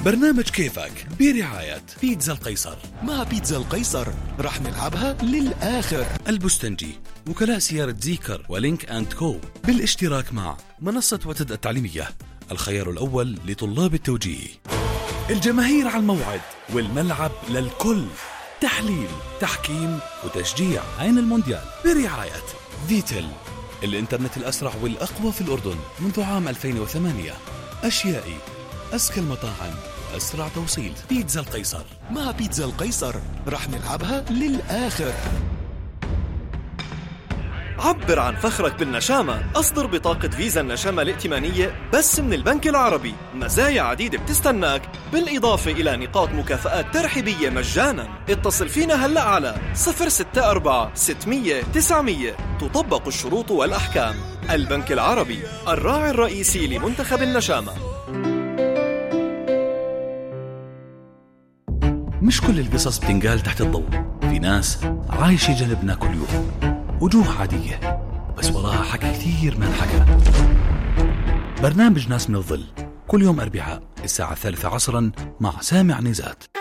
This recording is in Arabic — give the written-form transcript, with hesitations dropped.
برنامج كيفك برعاية بيتزا القيصر. مع بيتزا القيصر رح نلعبها للآخر. البستنجي، وكلاء سيارة زيكر ولينك أند كو، بالاشتراك مع منصة وتد التعليمية، الخيار الأول لطلاب التوجيه. الجماهير على الموعد والملعب للكل، تحليل، تحكيم وتشجيع. عين المونديال برعاية فيتل، الإنترنت الأسرع والأقوى في الأردن منذ عام 2008. أشيائي، أزكى المطاعم وأسرع توصيل. بيتزا القيصر. مع بيتزا القيصر رح نلعبها للآخر. عبر عن فخرك بالنشامة. أصدر بطاقة فيزا النشامة الائتمانية بس من البنك العربي. مزايا عديدة بتستناك، بالإضافة إلى نقاط مكافآت ترحيبية مجانا. اتصل فينا هلأ على 064-600-900. تطبق الشروط والأحكام. البنك العربي، الراعي الرئيسي لمنتخب النشامة. مش كل القصص بتنقال تحت الضوء. في ناس عايشة جنبنا كل يوم، وجوه عادية بس وراها حكي كثير ما انحكى. برنامج ناس من الظل كل يوم أربعاء الساعة 3 عصرا مع سامع نزات.